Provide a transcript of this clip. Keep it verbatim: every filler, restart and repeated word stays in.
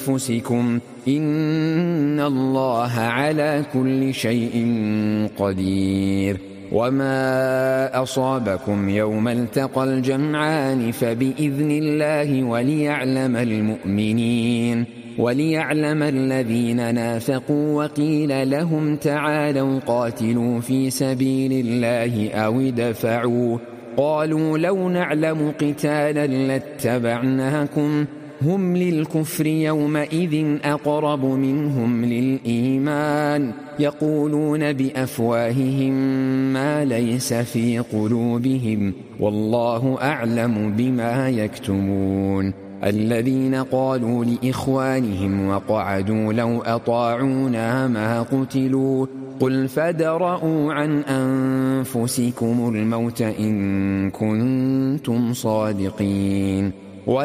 أنفسكم إن الله على كل شيء قدير. وما أصابكم يوم التقى الجمعان فبإذن الله وليعلم المؤمنين وليعلم الذين نافقوا وقيل لهم تعالوا قاتلوا في سبيل الله أو ادفعوا قالوا لو نعلم قتالا لاتبعناكم هم للكفر يومئذ أقرب منهم للإيمان يقولون بأفواههم ما ليس في قلوبهم والله أعلم بما يكتمون. الذين قالوا لإخوانهم وقعدوا لو أطاعونا ما قتلوا قل فادرءوا عن أنفسكم الموت إن كنتم صادقين.